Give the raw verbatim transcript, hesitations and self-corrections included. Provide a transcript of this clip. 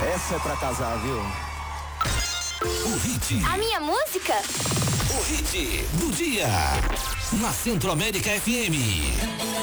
essa é pra casar, viu? O hit. A minha música? O hit do dia. Na Centro América F M.